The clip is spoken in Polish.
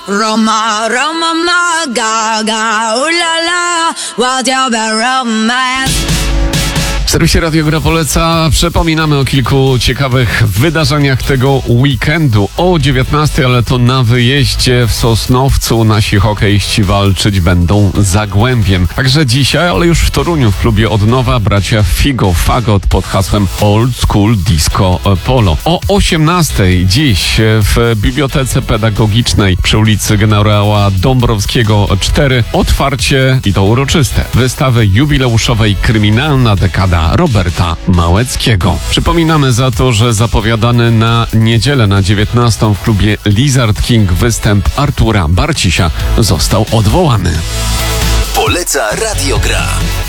Roma, Roma, ma, ga, la, la, what your romance. W serwisie Radio Gra poleca przypominamy o kilku ciekawych wydarzeniach tego weekendu. O 19:00, ale to na wyjeździe w Sosnowcu nasi hokeiści walczyć będą z Zagłębiem. Także dzisiaj, ale już w Toruniu w klubie od nowa bracia Figo Fagot pod hasłem Old School Disco Polo. O 18:00 dziś w Bibliotece Pedagogicznej przy ulicy Generała Dąbrowskiego 4 otwarcie, i to uroczyste, wystawy jubileuszowej Kryminalna dekada Roberta Małeckiego. Przypominamy za to, że zapowiadany na niedzielę na 19:00 w klubie Lizard King występ Artura Barcisia został odwołany. Poleca Radio Gra.